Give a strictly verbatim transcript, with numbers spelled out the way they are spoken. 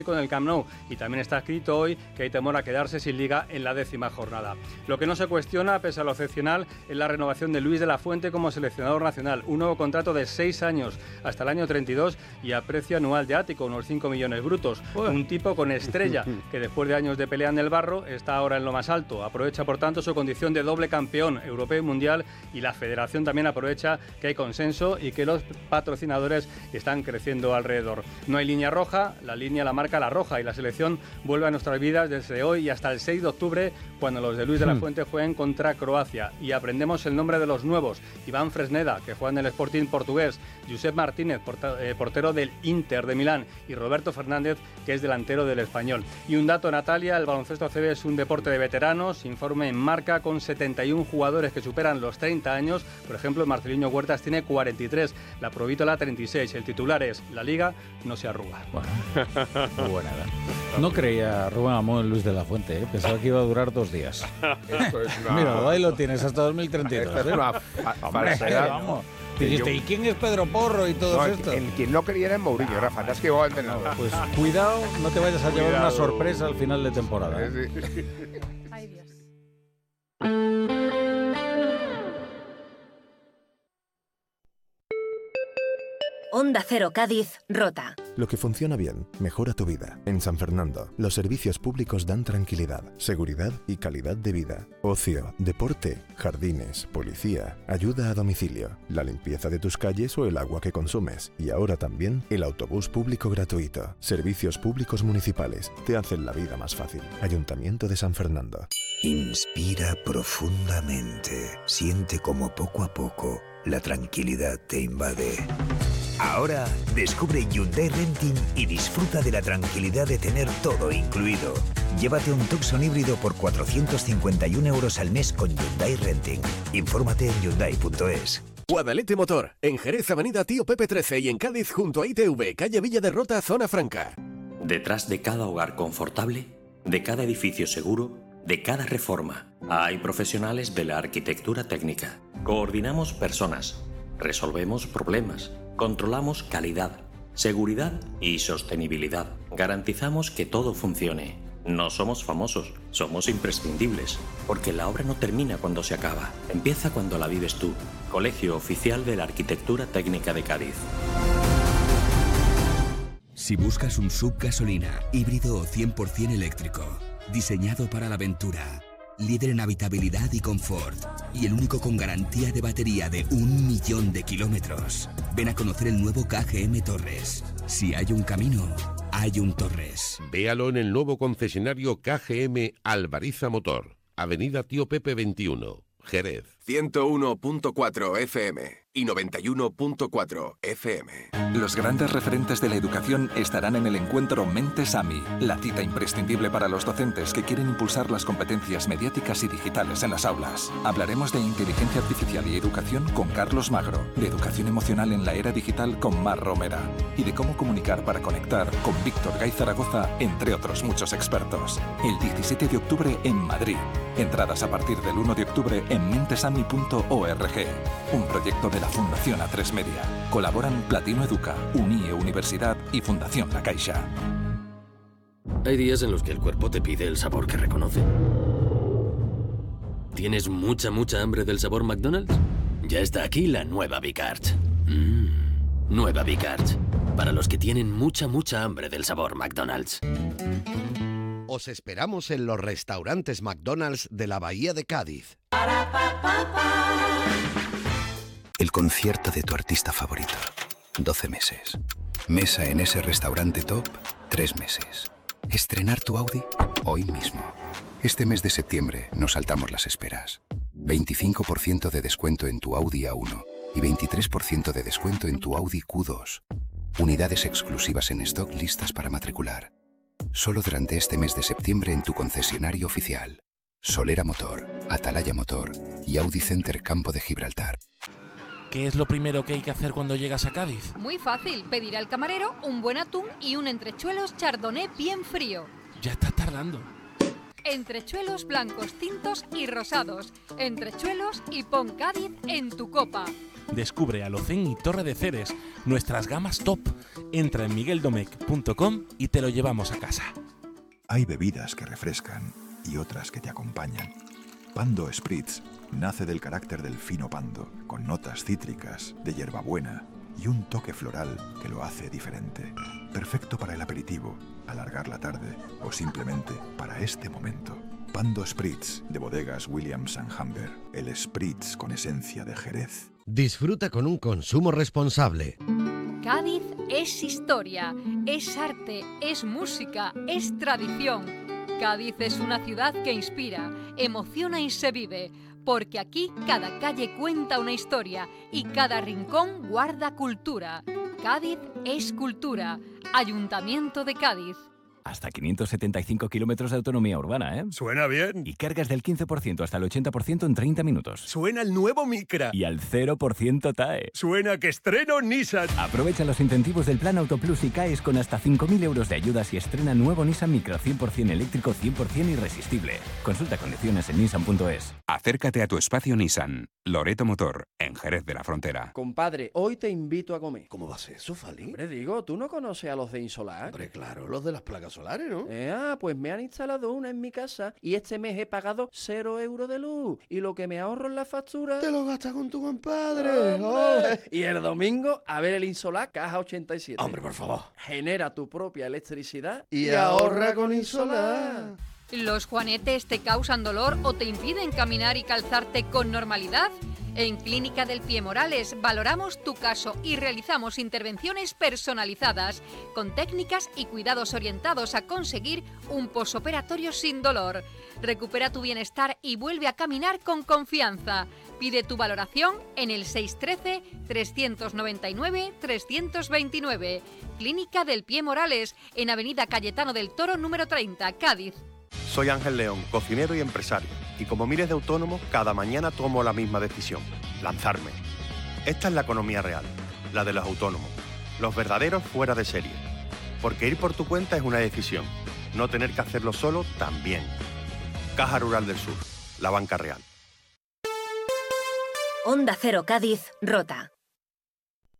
con el Camp Nou, y también está escrito hoy que hay temor a quedarse sin liga en la décima jornada. Lo que no se cuestiona, pese a lo excepcional, es la renovación de Luis de la Fuente como seleccionador nacional. Un nuevo contrato de seis años hasta el año treinta y dos y a precio anual de ático, unos cinco millones brutos. Un tipo con estrella que después de años de pelea en el barro está ahora en lo más alto. Aprovecha por tanto su condición de doble campeón europeo y mundial, y la federación también aprovecha que hay consenso y que los patrocinadores están creciendo alrededor. No hay línea roja, la línea la marca la roja, y la selección vuelve a nuestras vidas desde hoy y hasta el seis de octubre, cuando los de Luis de la Fuente jueguen contra Croacia, y aprendemos el nombre de los nuevos: Iván Fresneda, que juega en el Sporting portugués, Josep Martínez, portero del Inter de Milán, y Roberto Fernández, que es delantero del Español. Y un dato, Natalia: el baloncesto A C B es un deporte de veteranos, informe en Marca, con setenta y uno jugadores que superan los treinta años. Por ejemplo, Marceliño Huertas tiene cuarenta y tres, la Provítola treinta y seis. El titular es: la Liga no se arruga. Bueno, muy buena edad. No creía Rubén Amón en Luis de la Fuente, ¿eh? Pensaba que iba a durar dos días. Esto es una... Mira, ahí lo tienes hasta dos mil treinta y dos. Esto es una fa- falsedad. Vamos. Dijiste, ¿y quién es Pedro Porro y todo No, esto? el, el quien no quería era Mourinho, era fantástico entrenador. Pues cuidado, no te vayas a llevar Cuidado. una sorpresa al final de temporada. Eh, ¿eh? sí. Ay, Dios. Onda Cero Cádiz, Rota. Lo que funciona bien, mejora tu vida. En San Fernando, los servicios públicos dan tranquilidad, seguridad y calidad de vida. Ocio, deporte, jardines, policía, ayuda a domicilio, la limpieza de tus calles o el agua que consumes. Y ahora también el autobús público gratuito. Servicios públicos municipales te hacen la vida más fácil. Ayuntamiento de San Fernando. Inspira profundamente. Siente como poco a poco la tranquilidad te invade. Ahora descubre Hyundai Renting y disfruta de la tranquilidad de tener todo incluido. Llévate un Tucson híbrido por cuatrocientos cincuenta y uno euros al mes con Hyundai Renting. Infórmate en hyundai punto es. Guadalete Motor, en Jerez, Avenida Tío Pepe trece, y en Cádiz, junto a I T V, calle Villa de Rota, Zona Franca. Detrás de cada hogar confortable, de cada edificio seguro, de cada reforma, hay profesionales de la arquitectura técnica. Coordinamos personas, resolvemos problemas, controlamos calidad, seguridad y sostenibilidad. Garantizamos que todo funcione. No somos famosos, somos imprescindibles, porque la obra no termina cuando se acaba, empieza cuando la vives tú. Colegio Oficial de la Arquitectura Técnica de Cádiz. Si buscas un sub gasolina, híbrido o cien por ciento eléctrico, diseñado para la aventura, líder en habitabilidad y confort, y el único con garantía de batería de un millón de kilómetros, ven a conocer el nuevo K G M Torres. Si hay un camino, hay un Torres. Véalo en el nuevo concesionario K G M Alvariza Motor, Avenida Tío Pepe veintiuno, Jerez. ciento uno punto cuatro F M y noventa y uno punto cuatro F M. Los grandes referentes de la educación estarán en el encuentro Mentes A M I, la cita imprescindible para los docentes que quieren impulsar las competencias mediáticas y digitales en las aulas. Hablaremos de inteligencia artificial y educación con Carlos Magro, de educación emocional en la era digital con Mar Romera, y de cómo comunicar para conectar con Víctor Gay Zaragoza, entre otros muchos expertos. El diecisiete de octubre en Madrid. Entradas a partir del uno de octubre en mentesami punto org. Un proyecto de la Fundación A tres Media. Colaboran Platino Educa, Unie Universidad y Fundación La Caixa. Hay días en los que el cuerpo te pide el sabor que reconoce. ¿Tienes mucha, mucha hambre del sabor McDonald's? Ya está aquí la nueva Big Arch. Mm, nueva Big Arch. Para los que tienen mucha, mucha hambre del sabor McDonald's. Os esperamos en los restaurantes McDonald's de la Bahía de Cádiz. El concierto de tu artista favorito. doce meses. Mesa en ese restaurante top. tres meses. Estrenar tu Audi hoy mismo. Este mes de septiembre nos saltamos las esperas. veinticinco por ciento de descuento en tu Audi A uno y veintitrés por ciento de descuento en tu Audi Q dos. Unidades exclusivas en stock listas para matricular. Solo durante este mes de septiembre en tu concesionario oficial. Solera Motor, Atalaya Motor y Audi Center Campo de Gibraltar. ¿Qué es lo primero que hay que hacer cuando llegas a Cádiz? Muy fácil, pedir al camarero un buen atún y un entrechuelos chardonnay bien frío. Ya estás tardando. Entrechuelos blancos, tintos y rosados. Entrechuelos y pon Cádiz en tu copa. Descubre Alocén y Torre de Ceres, nuestras gamas top. Entra en miguel domecq punto com y te lo llevamos a casa. Hay bebidas que refrescan y otras que te acompañan. Pando Spritz nace del carácter del fino pando, con notas cítricas, de hierbabuena y un toque floral que lo hace diferente. Perfecto para el aperitivo, alargar la tarde o simplemente para este momento. Pando Spritz, de bodegas Williams and Humber, el Spritz con esencia de Jerez. Disfruta con un consumo responsable. Cádiz es historia, es arte, es música, es tradición. Cádiz es una ciudad que inspira, emociona y se vive, porque aquí cada calle cuenta una historia y cada rincón guarda cultura. Cádiz es cultura. Ayuntamiento de Cádiz. Hasta quinientos setenta y cinco kilómetros de autonomía urbana, ¿eh? Suena bien. Y cargas del quince por ciento hasta el ochenta por ciento en treinta minutos. Suena el nuevo Micra. Y al cero por ciento T A E. Suena que estreno Nissan. Aprovecha los incentivos del Plan Auto Plus y caes con hasta cinco mil euros de ayudas y estrena nuevo Nissan Micra cien por ciento eléctrico, cien por ciento irresistible. Consulta condiciones en nissan punto es. Acércate a tu espacio Nissan. Loreto Motor, en Jerez de la Frontera. Compadre, hoy te invito a comer. ¿Cómo va a ser eso, Fali? Hombre, digo, ¿tú no conoces a los de Insolar? Hombre, claro, los de las placas solares, ¿no? Eh, ah, pues me han instalado una en mi casa y este mes he pagado cero euros de luz. Y lo que me ahorro en la factura... ¡Te lo gastas con tu compadre! ¡Oh! Y el domingo, a ver el Insolar Caja ochenta y siete. Hombre, por favor. Genera tu propia electricidad y, y ahorra con Insolar. ¿Los juanetes te causan dolor o te impiden caminar y calzarte con normalidad? En Clínica del Pie Morales valoramos tu caso y realizamos intervenciones personalizadas con técnicas y cuidados orientados a conseguir un posoperatorio sin dolor. Recupera tu bienestar y vuelve a caminar con confianza. Pide tu valoración en el seis uno tres, tres nueve nueve, tres dos nueve. Clínica del Pie Morales, en Avenida Cayetano del Toro número treinta, Cádiz. Soy Ángel León, cocinero y empresario, y como miles de autónomos, cada mañana tomo la misma decisión, lanzarme. Esta es la economía real, la de los autónomos, los verdaderos fuera de serie. Porque ir por tu cuenta es una decisión, no tener que hacerlo solo también. Caja Rural del Sur, la banca real. Onda Cero Cádiz, Rota.